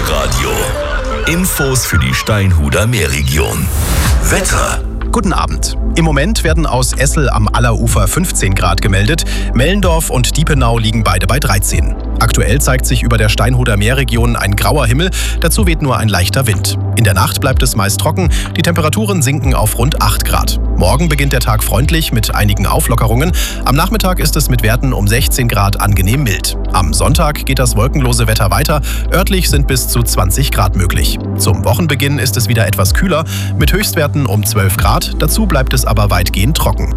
Meerradio. Infos für die Steinhuder Meerregion. Wetter. Guten Abend. Im Moment werden aus Essel am Allerufer 15 Grad gemeldet. Mellendorf und Diepenau liegen beide bei 13. Aktuell zeigt sich über der Steinhuder Meerregion ein grauer Himmel. Dazu weht nur ein leichter Wind. In der Nacht bleibt es meist trocken. Die Temperaturen sinken auf rund 8 Grad. Morgen beginnt der Tag freundlich mit einigen Auflockerungen. Am Nachmittag ist es mit Werten um 16 Grad angenehm mild. Am Sonntag geht das wolkenlose Wetter weiter. Örtlich sind bis zu 20 Grad möglich. Zum Wochenbeginn ist es wieder etwas kühler mit Höchstwerten um 12 Grad. Dazu bleibt es aber weitgehend trocken.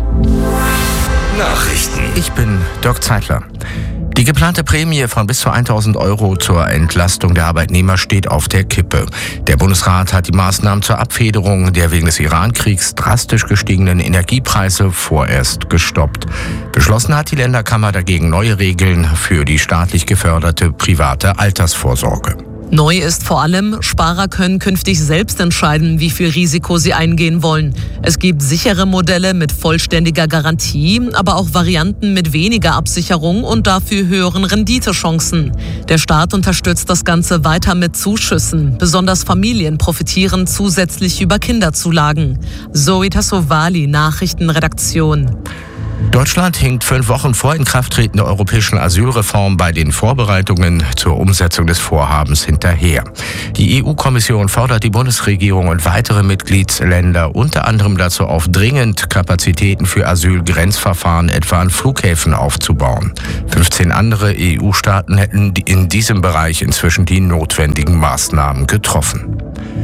Nachrichten. Ich bin Dirk Zeitler. Die geplante Prämie von bis zu 1.000 € zur Entlastung der Arbeitnehmer steht auf der Kippe. Der Bundesrat hat die Maßnahmen zur Abfederung der wegen des Iran-Kriegs drastisch gestiegenen Energiepreise vorerst gestoppt. Beschlossen hat die Länderkammer dagegen neue Regeln für die staatlich geförderte private Altersvorsorge. Neu ist vor allem, Sparer können künftig selbst entscheiden, wie viel Risiko sie eingehen wollen. Es gibt sichere Modelle mit vollständiger Garantie, aber auch Varianten mit weniger Absicherung und dafür höheren Renditechancen. Der Staat unterstützt das Ganze weiter mit Zuschüssen. Besonders Familien profitieren zusätzlich über Kinderzulagen. Zoe Tassovali, Nachrichtenredaktion. Deutschland hinkt 5 Wochen vor Inkrafttreten der europäischen Asylreform bei den Vorbereitungen zur Umsetzung des Vorhabens hinterher. Die EU-Kommission fordert die Bundesregierung und weitere Mitgliedsländer unter anderem dazu auf, dringend Kapazitäten für Asylgrenzverfahren etwa an Flughäfen aufzubauen. 15 andere EU-Staaten hätten in diesem Bereich inzwischen die notwendigen Maßnahmen getroffen.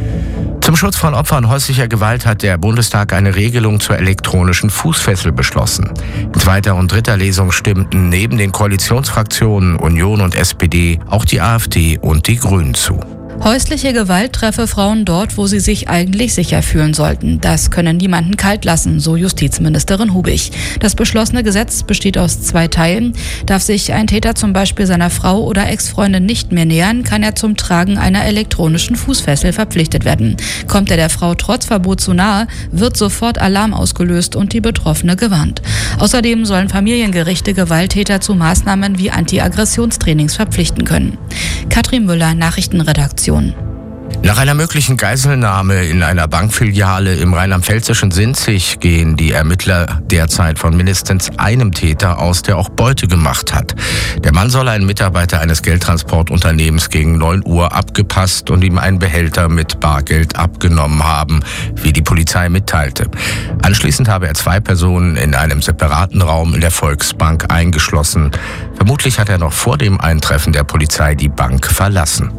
Zum Schutz von Opfern häuslicher Gewalt hat der Bundestag eine Regelung zur elektronischen Fußfessel beschlossen. In zweiter und dritter Lesung stimmten neben den Koalitionsfraktionen Union und SPD auch die AfD und die Grünen zu. Häusliche Gewalt treffe Frauen dort, wo sie sich eigentlich sicher fühlen sollten. Das könne niemanden kalt lassen, so Justizministerin Hubig. Das beschlossene Gesetz besteht aus 2 Teilen. Darf sich ein Täter zum Beispiel seiner Frau oder Ex-Freundin nicht mehr nähern, kann er zum Tragen einer elektronischen Fußfessel verpflichtet werden. Kommt er der Frau trotz Verbot zu nahe, wird sofort Alarm ausgelöst und die Betroffene gewarnt. Außerdem sollen Familiengerichte Gewalttäter zu Maßnahmen wie Anti-Aggressionstrainings verpflichten können. Katrin Müller, Nachrichtenredaktion. Nach einer möglichen Geiselnahme in einer Bankfiliale im rheinland-pfälzischen Sinzig gehen die Ermittler derzeit von mindestens einem Täter aus, der auch Beute gemacht hat. Der Mann soll einen Mitarbeiter eines Geldtransportunternehmens gegen 9 Uhr abgepasst und ihm einen Behälter mit Bargeld abgenommen haben, wie die Polizei mitteilte. Anschließend habe er 2 Personen in einem separaten Raum in der Volksbank eingeschlossen. Vermutlich hat er noch vor dem Eintreffen der Polizei die Bank verlassen.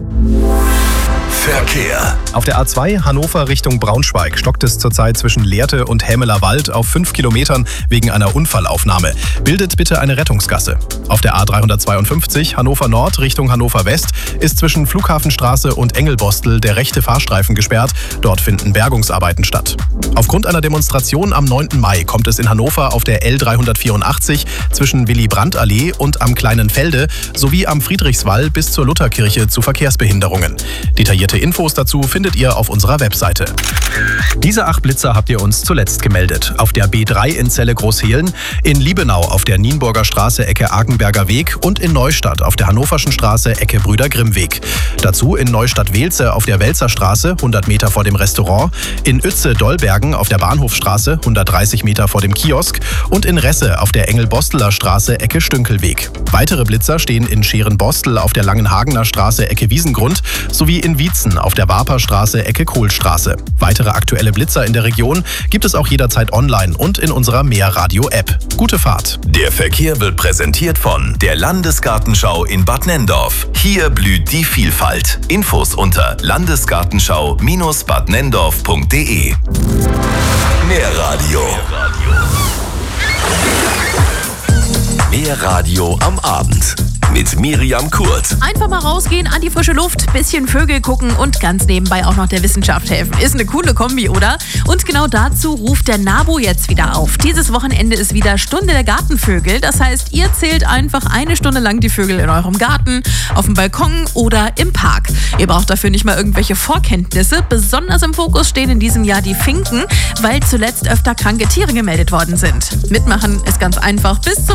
Verkehr. Auf der A2 Hannover Richtung Braunschweig stockt es zurzeit zwischen Lehrte und Hämeler Wald auf 5 Kilometern wegen einer Unfallaufnahme. Bildet bitte eine Rettungsgasse. Auf der A352 Hannover Nord Richtung Hannover West ist zwischen Flughafenstraße und Engelbostel der rechte Fahrstreifen gesperrt. Dort finden Bergungsarbeiten statt. Aufgrund einer Demonstration am 9. Mai kommt es in Hannover auf der L384 zwischen Willy-Brandt-Allee und am Kleinen Felde sowie am Friedrichswall bis zur Lutherkirche zu Verkehrsbehinderungen. Detaillierte Infos dazu findet ihr auf unserer Webseite. Diese 8 Blitzer habt ihr uns zuletzt gemeldet. Auf der B3 in Celle Großhehlen, in Liebenau auf der Nienburger Straße Ecke Argenberger Weg und in Neustadt auf der Hannoverschen Straße Ecke Brüder Grimm Weg. Dazu in Neustadt-Wehlze auf der Welzer Straße 100 Meter vor dem Restaurant, in Uetze-Dolbergen auf der Bahnhofstraße 130 Meter vor dem Kiosk und in Resse auf der Engel-Bosteler Straße Ecke Stünkelweg. Weitere Blitzer stehen in Scheren-Bostel auf der Langenhagener Straße Ecke Wiesengrund sowie in Wietzen auf der Warperstraße Ecke Kohlstraße. Weitere aktuelle Blitzer in der Region gibt es auch jederzeit online und in unserer Meerradio-App. Gute Fahrt! Der Verkehr wird präsentiert von der Landesgartenschau in Bad Nenndorf. Hier blüht die Vielfalt. Infos unter landesgartenschau-badnenndorf.de. Meerradio. Meerradio am Abend. Mit Miriam Kurt. Einfach mal rausgehen, an die frische Luft, bisschen Vögel gucken und ganz nebenbei auch noch der Wissenschaft helfen. Ist eine coole Kombi, oder? Und genau dazu ruft der NABU jetzt wieder auf. Dieses Wochenende ist wieder Stunde der Gartenvögel. Das heißt, ihr zählt einfach 1 Stunde lang die Vögel in eurem Garten, auf dem Balkon oder im Park. Ihr braucht dafür nicht mal irgendwelche Vorkenntnisse. Besonders im Fokus stehen in diesem Jahr die Finken, weil zuletzt öfter kranke Tiere gemeldet worden sind. Mitmachen ist ganz einfach. Bis zum